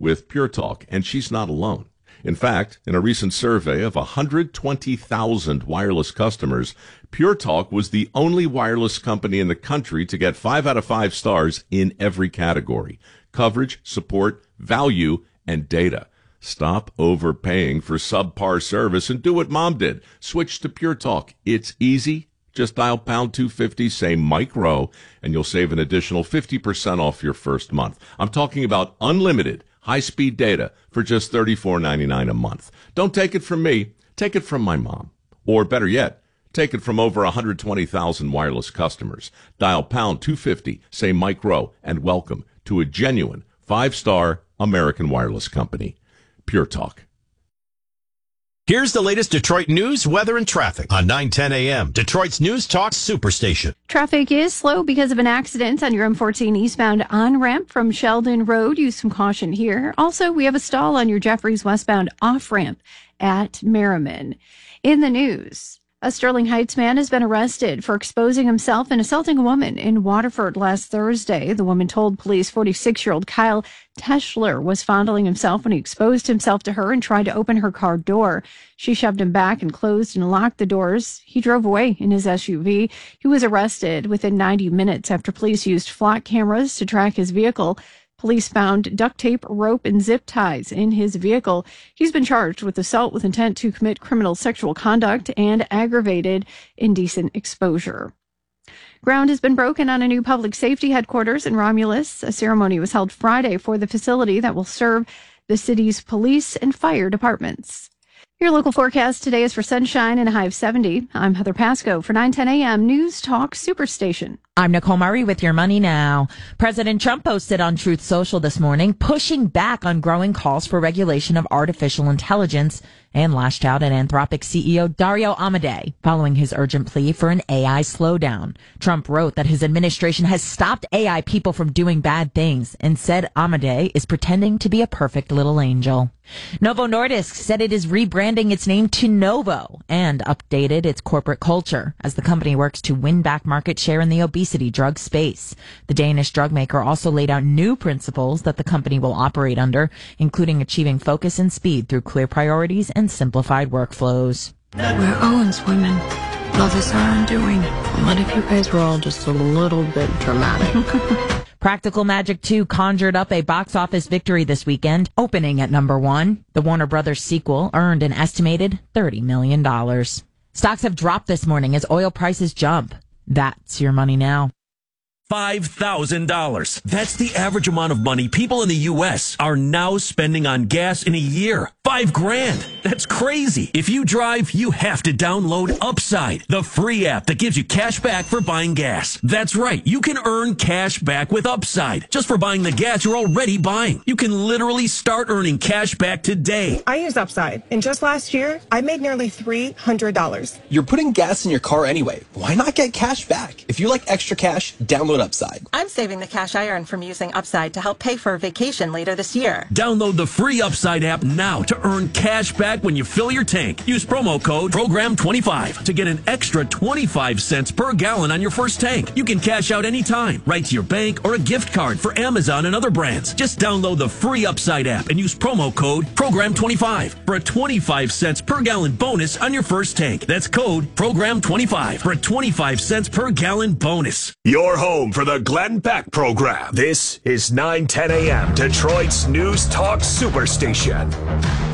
with Pure Talk, and she's not alone. In fact, in a recent survey of 120,000 wireless customers, Pure Talk was the only wireless company in the country to get 5 out of 5 stars in every category: coverage, support, value, and data. Stop overpaying for subpar service and do what Mom did. Switch to Pure Talk. It's easy. Just dial pound 250, say Mike Rowe, and you'll save an additional 50% off your first month. I'm talking about unlimited high-speed data for just $34.99 a month. Don't take it from me. Take it from my mom. Or better yet, take it from over 120,000 wireless customers. Dial pound 250, say Mike Rowe, and welcome to a genuine 5-star American wireless company. Pure Talk. Here's the latest Detroit news, weather, and traffic on 9:10 a.m. Detroit's News Talk Superstation. Traffic is slow because of an accident on your M14 eastbound on-ramp from Sheldon Road. Use some caution here. Also, we have a stall on your Jeffries westbound off-ramp at Merriman. In the news, a Sterling Heights man has been arrested for exposing himself and assaulting a woman in Waterford last Thursday. The woman told police 46-year-old Kyle Teschler was fondling himself when he exposed himself to her and tried to open her car door. She shoved him back and closed and locked the doors. He drove away in his SUV. He was arrested within 90 minutes after police used flock cameras to track his vehicle. Police found duct tape, rope, and zip ties in his vehicle. He's been charged with assault with intent to commit criminal sexual conduct and aggravated indecent exposure. Ground has been broken on a new public safety headquarters in Romulus. A ceremony was held Friday for the facility that will serve the city's police and fire departments. Your local forecast today is for sunshine and a high of 70. I'm Heather Pasco for 9:10 a.m. News Talk Superstation. I'm Nicole Murray with your money now. President Trump posted on Truth Social this morning, pushing back on growing calls for regulation of artificial intelligence, and lashed out at Anthropic CEO Dario Amodei following his urgent plea for an AI slowdown. Trump wrote that his administration has stopped AI people from doing bad things and said Amodei is pretending to be a perfect little angel. Novo Nordisk said it is rebranding its name to Novo and updated its corporate culture as the company works to win back market share in the obesity drug space. The Danish drug maker also laid out new principles that the company will operate under, including achieving focus and speed through clear priorities and simplified workflows. We're Owen's women. Love is our undoing. What if you guys were all just a little bit dramatic? Practical Magic 2 conjured up a box office victory this weekend, opening at number 1. The Warner Brothers sequel earned an estimated $30 million. Stocks have dropped this morning as oil prices jump. That's your money now. $5,000. That's the average amount of money people in the U.S. are now spending on gas in a year. $5,000. That's crazy. If you drive, you have to download Upside, the free app that gives you cash back for buying gas. That's right. You can earn cash back with Upside just for buying the gas you're already buying. You can literally start earning cash back today. I use Upside, and just last year, I made nearly $300. You're putting gas in your car anyway. Why not get cash back? If you like extra cash, download Upside. I'm saving the cash I earn from using Upside to help pay for a vacation later this year. Download the free Upside app now to earn cash back when you fill your tank. Use promo code PROGRAM25 to get an extra 25 cents per gallon on your first tank. You can cash out anytime, right to your bank or a gift card for Amazon and other brands. Just download the free Upside app and use promo code PROGRAM25 for a 25 cents per gallon bonus on your first tank. That's code PROGRAM25 for a 25 cents per gallon bonus. Your home for the Glenn Beck program. This is 9:10 a.m. Detroit's News Talk Superstation.